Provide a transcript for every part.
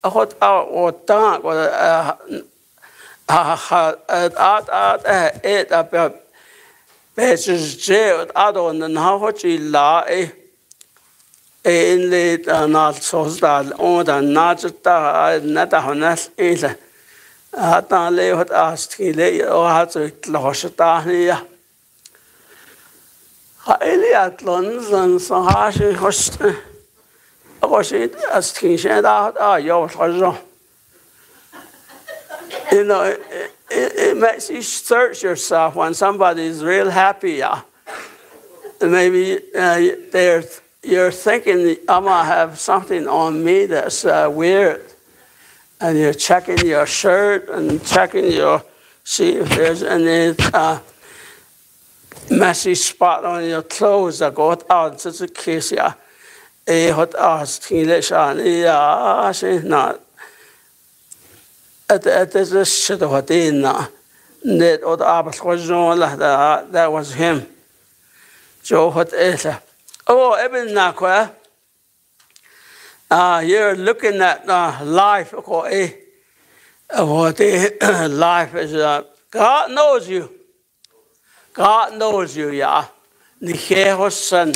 hot out tank or it about basis jail other than how much you lie in late not so that on the not honest either. I don't live with us to lay or how to lost it down here. Eliat London, so harsh host. I was it as teaching out, your treasure. You know, it makes you search yourself when somebody is real happy. Yeah. Maybe you're thinking, I might have something on me that's weird. And you're checking your shirt and checking see if there's any messy spot on your clothes that go out to the case. Yeah. Hot ass teenage and not at this shit of a dinner. Net or the Abbas was that was him. Joe hot ether. Oh, Eben Nakwa. You're looking at life or what life is. God knows you. God knows you, yeah. Son.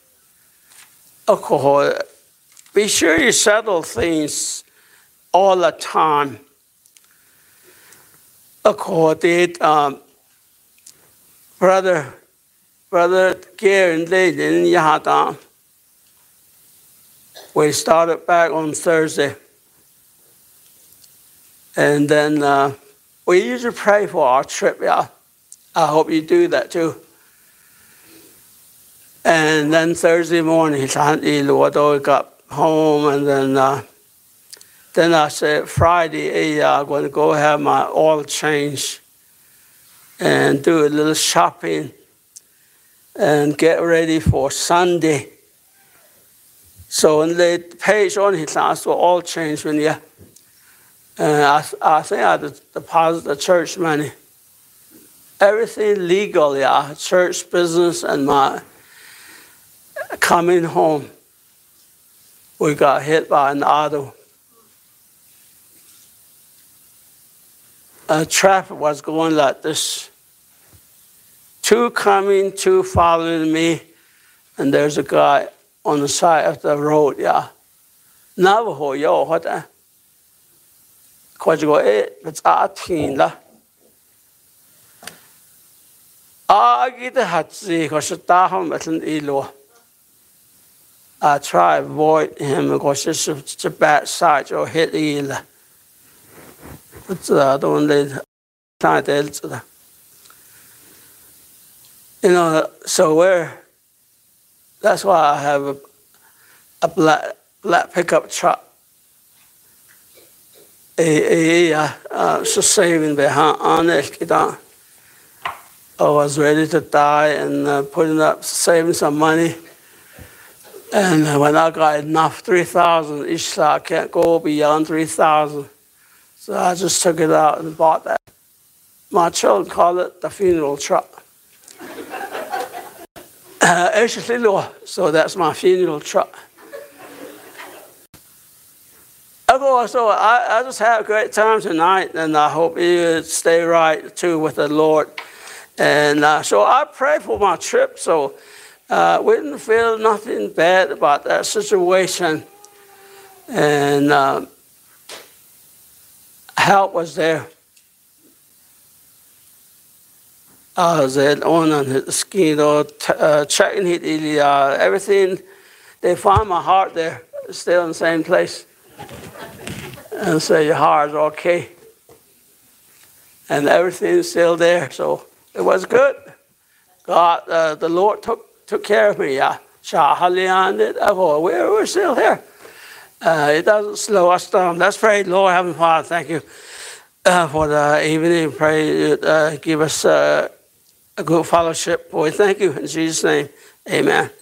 Be sure you settle things all the time. Brother Gary and Lady in Yahatan. We started back on Thursday. And then we usually pray for our trip, yeah. I hope you do that too. And then Thursday morning, I got home, and then I said Friday, I'm going to go have my oil change and do a little shopping and get ready for Sunday. So on the page on his asked for oil change when I think I deposit the church money. Everything legal, yeah, church business and my coming home. We got hit by an auto. Traffic was going like this. Two coming, two following me, and there's a guy on the side of the road, yeah. Navajo, yo, what the? Because you go, it's 18 la. I get the hat see, because the tahom at an ilo. I try to avoid him because it's a bad side or hit eel. But I don't let time to so that's why I have a black pickup truck. So saving behind on it. I was ready to die and putting up, saving some money. And when I got enough, 3,000 each, so I can't go beyond 3,000. So I just took it out and bought that. My children call it the funeral truck. So that's my funeral truck. So I just had a great time tonight, and I hope you stay right too with the Lord. And so I pray for my trip, so we didn't feel nothing bad about that situation. And help was there. I was on the ski, checking everything. They found my heart there, still in the same place. And say your heart's okay. And everything's still there, so it was good. God, the Lord took care of me. We're still here. It doesn't slow us down. Let's pray. Lord, Heavenly Father, thank you for the evening. Pray give us a good fellowship. We thank you in Jesus' name. Amen.